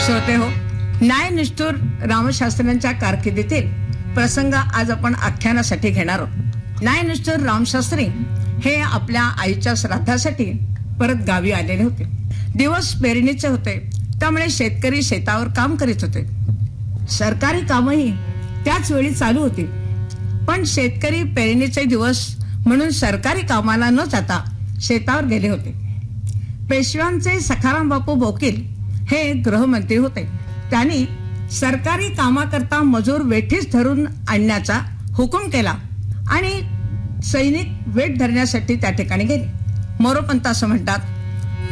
श्रोते हो, न्यायनिष्ठुर रामशास्त्रींच्या कारकिर्दीतील प्रसंग आज आपण आख्यानासाठी घेणार आहोत. न्यायनिष्ठुर रामशास्त्री हे आपल्या आईच्या श्राद्धासाठी परत गावी आलेले होते. दिवस पेरणीचे होते, त्यामुळे शेतकरी शेतावर काम करीत होते. सरकारी कामही त्याच वेळी चालू होती. पण शेतकरी पेरणीचे दिवस म्हणून सरकारी कामाला न जाता शेतावर गेले होते. पेशव्यांचे सखाराम बापू बोकील हे गृहमंत्री होते. त्यांनी सरकारी कामाकरता मजूर वेठीस धरून आणण्याचा हुकूम केला आणि सैनिक वेठ धरण्यासाठी त्या ठिकाणी गेले. मोरोपंत असं म्हणतात,